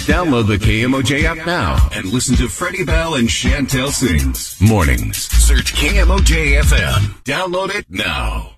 Download the KMOJ app now and listen to Freddie Bell and Chantel Sings. Mornings. Search KMOJ FM. Download it now.